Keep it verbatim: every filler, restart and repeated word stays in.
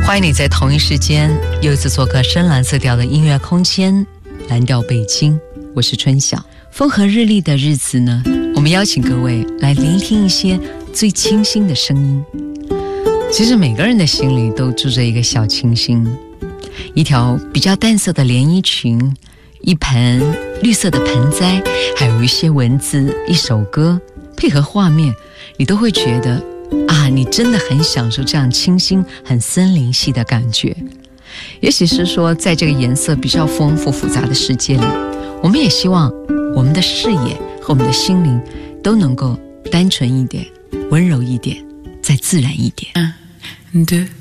欢迎你在同一时间又一次做个深蓝色调的音乐空间，蓝调北京，我是春晓。风和日丽的日子呢，我们邀请各位来聆听一些最清新的声音。其实每个人的心里都住着一个小清新，一条比较淡色的连衣裙，一盆绿色的盆栽，还有一些文字，一首歌，配合画面，你都会觉得啊，你真的很享受这样清新很森林系的感觉。也许是说在这个颜色比较丰富复杂的世界里，我们也希望我们的视野和我们的心灵都能够单纯一点，温柔一点，再自然一点。 Un, deux